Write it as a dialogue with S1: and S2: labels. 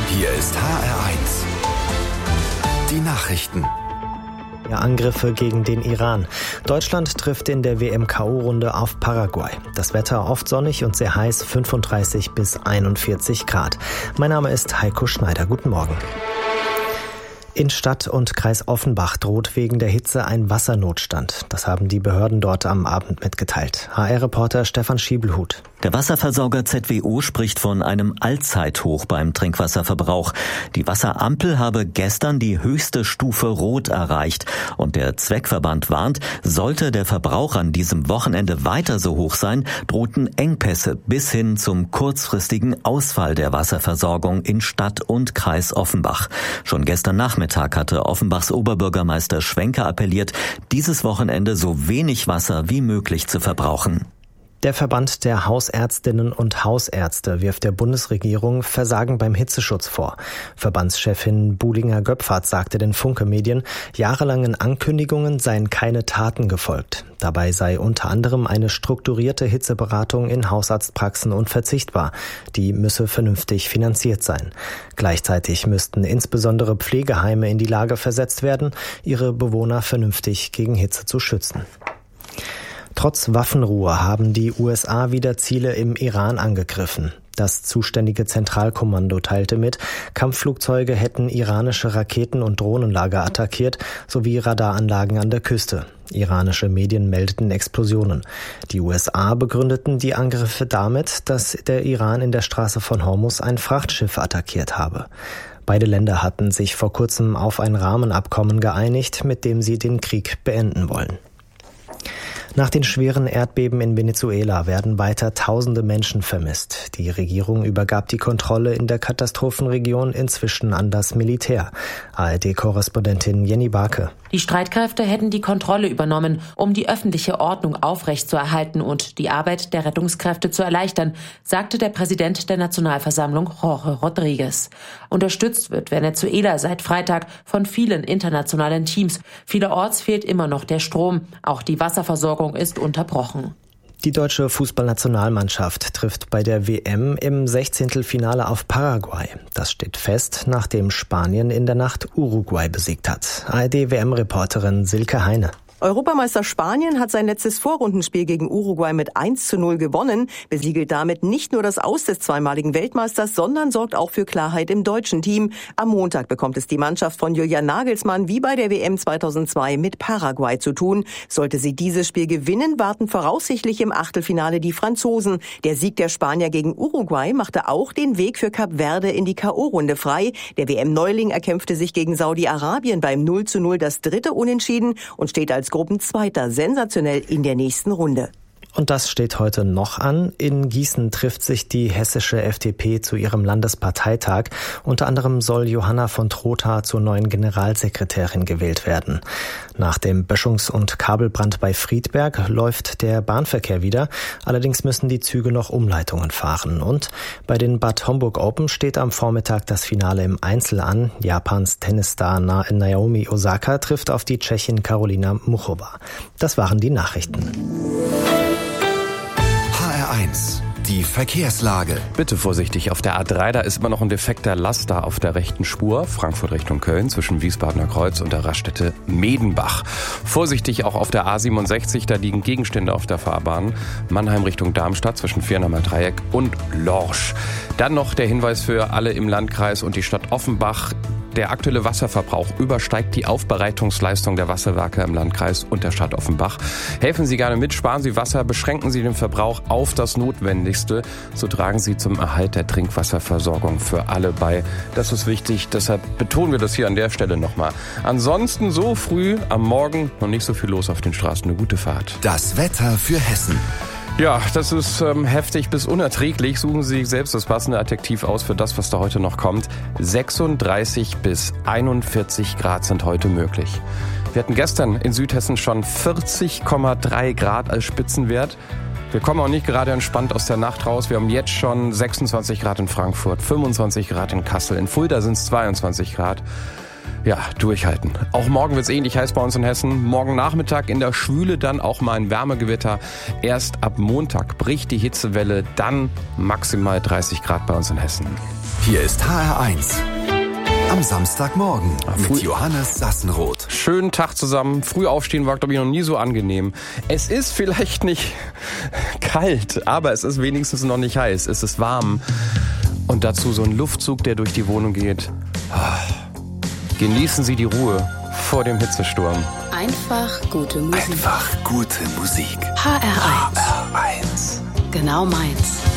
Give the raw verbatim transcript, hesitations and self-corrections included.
S1: Hier ist H R eins. Die Nachrichten.
S2: Ja, Angriffe gegen den Iran. Deutschland trifft in der W M-K O-Runde auf Paraguay. Das Wetter oft sonnig und sehr heiß, fünfunddreißig bis einundvierzig Grad. Mein Name ist Heiko Schneider. Guten Morgen. In Stadt und Kreis Offenbach droht wegen der Hitze ein Wassernotstand. Das haben die Behörden dort am Abend mitgeteilt. H R-Reporter Stefan Schiebelhut.
S3: Der Wasserversorger Z W O spricht von einem Allzeithoch beim Trinkwasserverbrauch. Die Wasserampel habe gestern die höchste Stufe Rot erreicht. Und der Zweckverband warnt, sollte der Verbrauch an diesem Wochenende weiter so hoch sein, drohten Engpässe bis hin zum kurzfristigen Ausfall der Wasserversorgung in Stadt und Kreis Offenbach. Schon gestern Nachmittag hatte Offenbachs Oberbürgermeister Schwenker appelliert, dieses Wochenende so wenig Wasser wie möglich zu verbrauchen.
S2: Der Verband der Hausärztinnen und Hausärzte wirft der Bundesregierung Versagen beim Hitzeschutz vor. Verbandschefin Buhlinger-Göpfert sagte den Funke-Medien, jahrelangen Ankündigungen seien keine Taten gefolgt. Dabei sei unter anderem eine strukturierte Hitzeberatung in Hausarztpraxen unverzichtbar. Die müsse vernünftig finanziert sein. Gleichzeitig müssten insbesondere Pflegeheime in die Lage versetzt werden, ihre Bewohner vernünftig gegen Hitze zu schützen. Trotz Waffenruhe haben die U S A wieder Ziele im Iran angegriffen. Das zuständige Zentralkommando teilte mit, Kampfflugzeuge hätten iranische Raketen- und Drohnenlager attackiert, sowie Radaranlagen an der Küste. Iranische Medien meldeten Explosionen. Die U S A begründeten die Angriffe damit, dass der Iran in der Straße von Hormuz ein Frachtschiff attackiert habe. Beide Länder hatten sich vor kurzem auf ein Rahmenabkommen geeinigt, mit dem sie den Krieg beenden wollen. Nach den schweren Erdbeben in Venezuela werden weiter tausende Menschen vermisst. Die Regierung übergab die Kontrolle in der Katastrophenregion inzwischen an das Militär. A R D-Korrespondentin Jenny Barke.
S4: Die Streitkräfte hätten die Kontrolle übernommen, um die öffentliche Ordnung aufrechtzuerhalten und die Arbeit der Rettungskräfte zu erleichtern, sagte der Präsident der Nationalversammlung Jorge Rodriguez. Unterstützt wird Venezuela seit Freitag von vielen internationalen Teams. Vielerorts fehlt immer noch der Strom. Auch die Wasserversorgung ist unterbrochen.
S2: Die deutsche Fußballnationalmannschaft trifft bei der W M im Sechzehntelfinale auf Paraguay. Das steht fest, nachdem Spanien in der Nacht Uruguay besiegt hat. A R D-W M-Reporterin Silke Heine.
S5: Europameister Spanien hat sein letztes Vorrundenspiel gegen Uruguay mit eins zu null gewonnen, besiegelt damit nicht nur das Aus des zweimaligen Weltmeisters, sondern sorgt auch für Klarheit im deutschen Team. Am Montag bekommt es die Mannschaft von Julian Nagelsmann wie bei der W M zweitausendzwei mit Paraguay zu tun. Sollte sie dieses Spiel gewinnen, warten voraussichtlich im Achtelfinale die Franzosen. Der Sieg der Spanier gegen Uruguay machte auch den Weg für Kap Verde in die K O-Runde frei. Der W M-Neuling erkämpfte sich gegen Saudi-Arabien beim null zu null das dritte Unentschieden und steht als Gruppenzweiter sensationell in der nächsten Runde.
S2: Und das steht heute noch an. In Gießen trifft sich die hessische F D P zu ihrem Landesparteitag. Unter anderem soll Johanna von Trotha zur neuen Generalsekretärin gewählt werden. Nach dem Böschungs- und Kabelbrand bei Friedberg läuft der Bahnverkehr wieder. Allerdings müssen die Züge noch Umleitungen fahren. Und bei den Bad Homburg Open steht am Vormittag das Finale im Einzel an. Japans Tennisstar Naomi Osaka trifft auf die Tschechin Karolina Muchova. Das waren die Nachrichten.
S1: H R eins. Die Verkehrslage.
S6: Bitte vorsichtig auf der A drei, da ist immer noch ein defekter Laster auf der rechten Spur. Frankfurt Richtung Köln zwischen Wiesbadener Kreuz und der Raststätte Medenbach. Vorsichtig auch auf der A siebenundsechzig, da liegen Gegenstände auf der Fahrbahn. Mannheim Richtung Darmstadt zwischen Viernheimer Dreieck und Lorsch. Dann noch der Hinweis für alle im Landkreis und die Stadt Offenbach. Der aktuelle Wasserverbrauch übersteigt die Aufbereitungsleistung der Wasserwerke im Landkreis und der Stadt Offenbach. Helfen Sie gerne mit, sparen Sie Wasser, beschränken Sie den Verbrauch auf das Notwendigste. So tragen Sie zum Erhalt der Trinkwasserversorgung für alle bei. Das ist wichtig, deshalb betonen wir das hier an der Stelle nochmal. Ansonsten so früh am Morgen noch nicht so viel los auf den Straßen. Eine gute Fahrt.
S1: Das Wetter für Hessen.
S6: Ja, das ist ähm, heftig bis unerträglich. Suchen Sie sich selbst das passende Adjektiv aus für das, was da heute noch kommt. sechsunddreißig bis einundvierzig Grad sind heute möglich. Wir hatten gestern in Südhessen schon vierzig Komma drei Grad als Spitzenwert. Wir kommen auch nicht gerade entspannt aus der Nacht raus. Wir haben jetzt schon sechsundzwanzig Grad in Frankfurt, fünfundzwanzig Grad in Kassel. In Fulda sind es zweiundzwanzig Grad. Ja, durchhalten. Auch morgen wird es ähnlich heiß bei uns in Hessen. Morgen Nachmittag in der Schwüle dann auch mal ein Wärmegewitter. Erst ab Montag bricht die Hitzewelle, dann maximal dreißig Grad bei uns in Hessen.
S1: Hier ist H R eins. Am Samstagmorgen mit Johannes Sassenroth.
S6: Schönen Tag zusammen. Früh aufstehen war, glaube ich, noch nie so angenehm. Es ist vielleicht nicht kalt, aber es ist wenigstens noch nicht heiß. Es ist warm. Und dazu so ein Luftzug, der durch die Wohnung geht. Genießen Sie die Ruhe vor dem Hitzesturm.
S7: Einfach gute Musik.
S1: Einfach gute Musik.
S7: H R eins.
S1: H R eins.
S7: Genau meins.